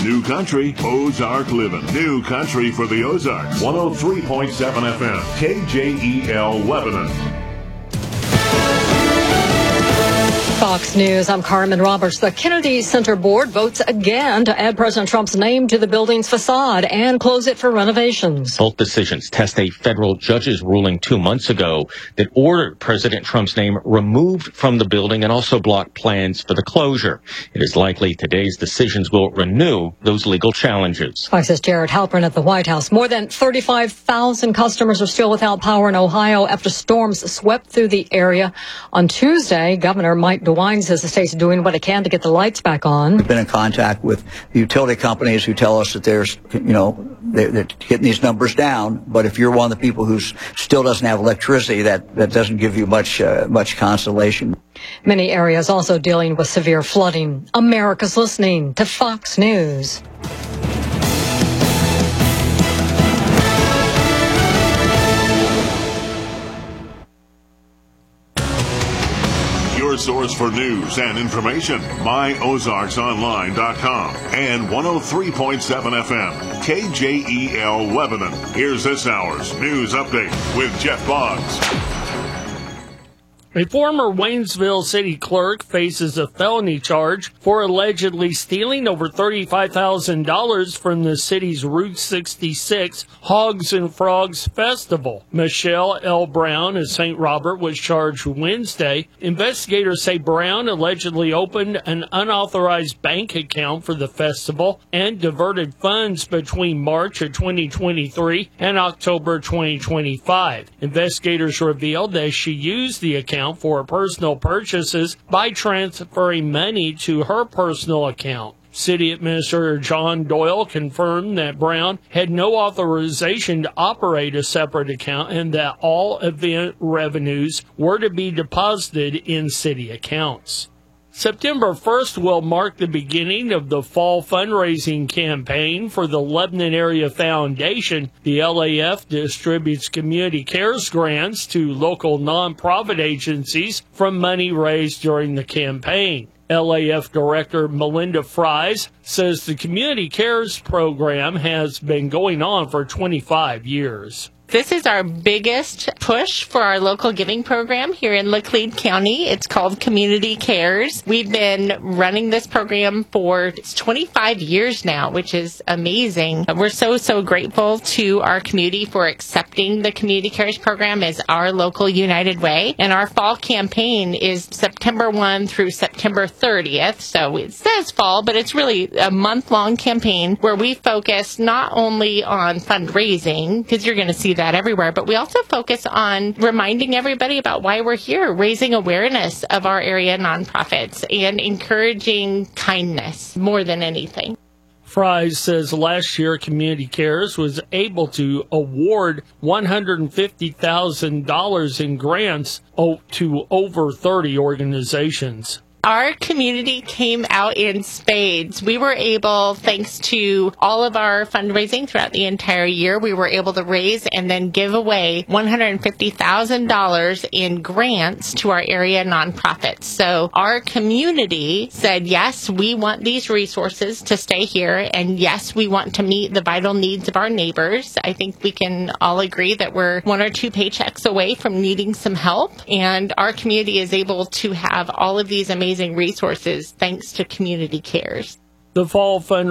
New Country, Ozark Living. New Country for the Ozarks. 103.7 FM, KJEL Lebanon. Fox News, I'm Carmen Roberts. The Kennedy Center Board votes again to add President Trump's name to the building's facade and close it for renovations. Both decisions test a federal judge's ruling 2 months ago that ordered President Trump's name removed from the building and also blocked plans for the closure. It is likely today's decisions will renew those legal challenges. Fox's Jared Halpern at the White House. More than 35,000 customers are still without power in Ohio after storms swept through the area. On Tuesday, Governor Mike DeWine says the state's doing what it can to get the lights back on. We've been in contact with the utility companies who tell us that there's, they're getting these numbers down. But if you're one of the people who still doesn't have electricity, that doesn't give you much consolation. Many areas also dealing with severe flooding. America's listening to Fox News. Your source for news and information, myozarksonline.com and 103.7 FM, KJEL Lebanon. Here's this hour's news update with Jeff Boggs. A former Waynesville city clerk faces a felony charge for allegedly stealing over $35,000 from the city's Route 66 Hogs and Frogs Festival. Michelle L. Brown of St. Robert was charged Wednesday. Investigators say Brown allegedly opened an unauthorized bank account for the festival and diverted funds between March of 2023 and October 2025. Investigators revealed that she used the account for personal purchases by transferring money to her personal account. City Administrator John Doyle confirmed that Brown had no authorization to operate a separate account and that all event revenues were to be deposited in city accounts. September 1st will mark the beginning of the fall fundraising campaign for the Lebanon Area Foundation. The LAF distributes community cares grants to local nonprofit agencies from money raised during the campaign. LAF Director Melinda Fries says the Community Cares program has been going on for 25 years. This is our biggest push for our local giving program here in Laclede County. It's called Community Cares. We've been running this program for 25 years now, which is amazing. We're so grateful to our community for accepting the Community Cares program as our local United Way. And our fall campaign is September 1 through September 30th. So it says fall, but it's really a month-long campaign where we focus not only on fundraising, because you're going to see that everywhere, but we also focus on reminding everybody about why we're here, raising awareness of our area nonprofits and encouraging kindness more than anything. Fries says last year Community Cares was able to award $150,000 in grants to over 30 organizations. Our community came out in spades. We were able, thanks to all of our fundraising throughout the entire year, we were able to raise and then give away $150,000 in grants to our area nonprofits. So our community said, yes, we want these resources to stay here, and yes, we want to meet the vital needs of our neighbors. I think we can all agree that we're 1 or 2 paychecks away from needing some help, and our community is able to have all of these amazing resources thanks to Community Cares. The fall fund